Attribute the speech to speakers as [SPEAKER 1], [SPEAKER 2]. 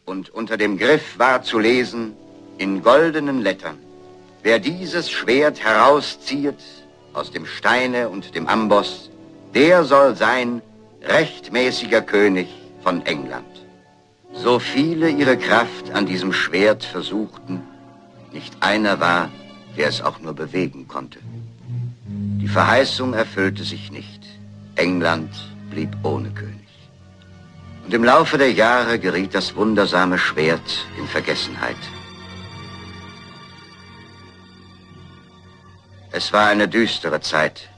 [SPEAKER 1] Und unter dem Griff war zu lesen, in goldenen Lettern: Wer dieses Schwert herausziehet aus dem Steine und dem Amboss, der soll sein rechtmäßiger König von England. So viele ihre Kraft an diesem Schwert versuchten, nicht einer war, der es auch nur bewegen konnte. Die Verheißung erfüllte sich nicht. England blieb ohne König. Und im Laufe der Jahre geriet das wundersame Schwert in Vergessenheit. Es war eine düstere Zeit